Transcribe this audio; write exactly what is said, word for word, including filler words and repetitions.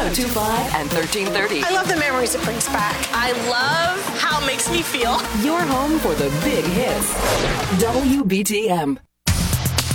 oh two five and thirteen thirty. I love the memories it brings back. I love how it makes me feel. Your home for the big hits. W B T M.